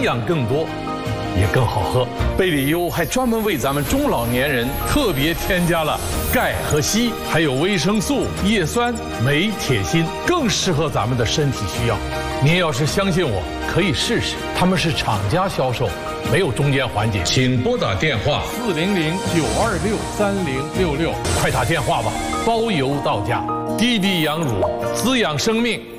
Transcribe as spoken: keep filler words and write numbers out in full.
养更多，也更好喝。贝里优还专门为咱们中老年人特别添加了钙和硒，还有维生素、叶酸、镁、铁、锌，更适合咱们的身体需要。您要是相信我，可以试试。他们是厂家销售，没有中间环节。请拨打电话四零零九二六三零六六，快打电话吧，包邮到家。低比羊乳，滋养生命。